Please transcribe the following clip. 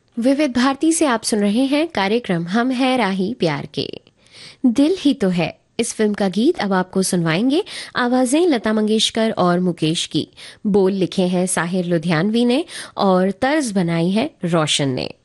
विविध भारती से आप सुन रहे हैं कार्यक्रम हम है राही प्यार के। दिल ही तो है इस फिल्म का गीत अब आपको सुनवाएंगे। आवाजें लता मंगेशकर और मुकेश की, बोल लिखे हैं साहिर लुधियानवी ने और तर्ज बनाई है रोशन ने।